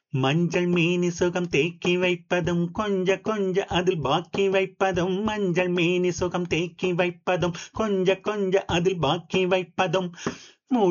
மஞ்சள் மேனி சுகம் தேக்கி வைப்பதும் கொஞ்ச கொஞ்ச அதில் பாக்கி வைப்பதும் மஞ்சள் மேனி சுகம் தேக்கி வைப்பதும் கொஞ்ச கொஞ்ச அதில் பாக்கி வைப்பதும்